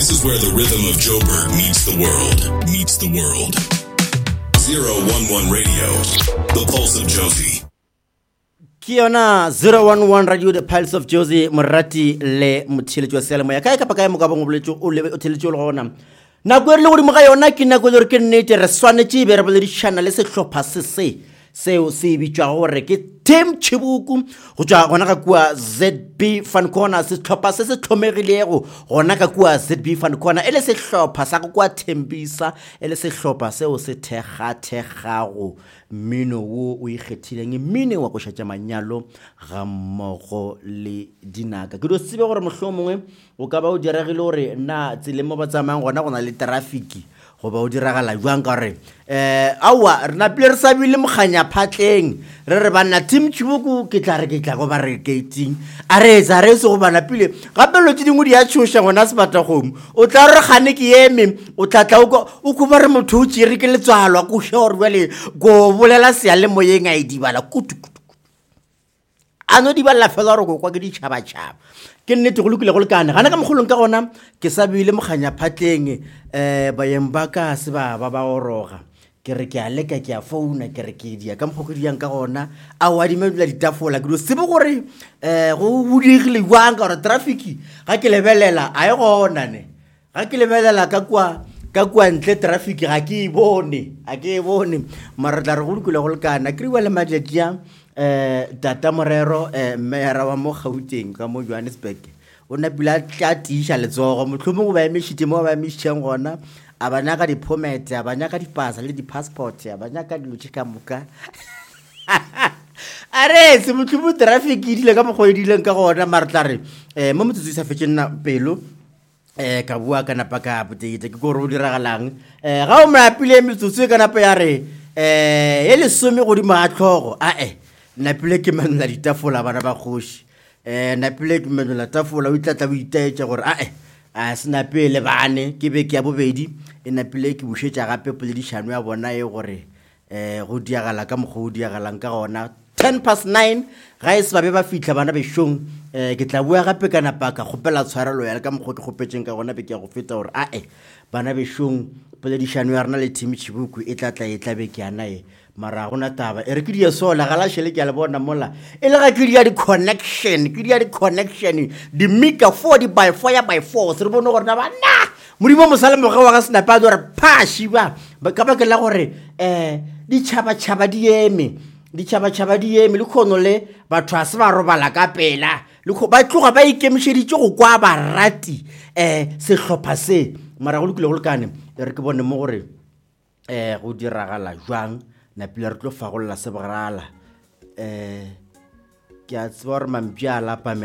This is where the rhythm of Joburg meets the world. 011 Radio, the pulse of Josie. Kiona 011 Radio, the pulse of Josie. Morati le muthiletso wa selemo ya kae kapa kae mo ka bong boletso o le othiletso le gona na go re le go di mo ga yona ke na go le ke nnete re swanetse be re bole di channel se hlopha seo se bitšwa gore ke Team Chibuku go tswa gona ka kwa ZB Fan Corner se hlopha se tlhomegilego gona ka kwa ZB Fan Corner ele se hlopha sa go kwa Thembisa ele se hlopha seo se thega mmino wo o ikgethileng mmino wa go shatša manyalo ga mmogo le dinaka ke do sebe gore mohlomongwe o ka ba o diregile gore na tsele mo ba tsamayang gona gona le traffic go ba o diragala jwang ka re awa rena pele re sabile moganya phatleng re bana Team Chibuku ke tla go ba re gating a re se go bana pele gape lo dingwe di a tshosha gona se batla gome o tla re gane ke eme o tla o go ba re motho o tsere ke letswalo go shore bale go bolela se le moyeng a idibala kutu ano di balla fela re go kwa ke di chaba ke nnete go lokile go lekana gana ka mogolong ka gona ke sabile moganya phatleng bayeng ba ka se ba oroga ke re ke a leka ke a founa ke re ke dia ka mogoko di yang ka gona a wa di medula ditafola ke do sebe gore go budigile jwang ka gore traffic ga ke lebelela a e gona ne ga ke lebelela ka kwa ntle traffic ga ke bone mara tla re go lokile go lekana ke riwa le majetia Tata Morero mera wa mo Gauteng ka mo Johannesburg o na pila tla tisha letsogo motlhomo go ba emishite mo ba emisheng gona a bana ka di-permit a bana ka dipasa le di-passport a bana ka dilotse ka moka are se motlhomo traffic e dile ka mo go edileng ka gona mara tla re mo motsotso sa fetse nna pelo ka bua ka napa ka botete ke go re o diragalang ga o mapile metsotso e ka napa ya re e le some go di matlhogo na pele ke manola ditafola bana ba khoshi na pele ke manola tafola o tlatla bo itaetša gore a sena pele bane ke be ke ya bobedi na pele ke bušetša gape poledišano ya bona e gore go diagala ka mogo o diagalang ka gona 9:10 ga e se ba fitla bana bešong ke tla bua gape ka napa ka kgopela tshwarelo ya ka mogo ke kgopetseng ka gona be ke ya go feta gore bana bešong poledišano ya rena le Team Chibuku e tla be ke yana mara gona taba e re ke dia sola gala shele ke a le bona mola e le ga ke dia di connection di mika 40x4 se re bona gore na bana modimo mosalemo ga wa ga sena pa gore phashi ba ka ba ke la gore di chaba di eme le khono le batho a se ba robala ka pela le ba tloga ba ikemišeditše go kwa barati se hlopha se mara go lokile go lekane e re ke bone mo gore go diragala jwang na pila re tlo fagolla se bograla ke a tseba gore mampša a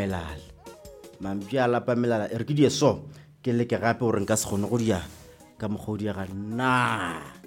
lapamelala e re ke die so ke le ke gape gore nka se kgone go dia ka mogodi ya ga na